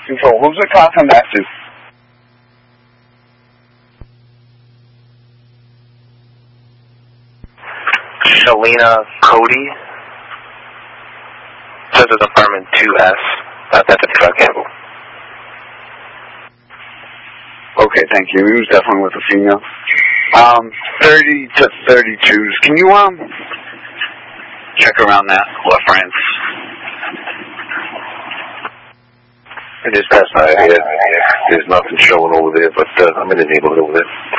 control. Who's the car come back to? Shalina Cody. Says it's apartment 2S. That's a truck handle. Okay, thank you. He was definitely with a female. 30 to 32s. Can you, check around that left ramp? I just passed by here. There's nothing showing over there, but I'm in the neighborhood over there.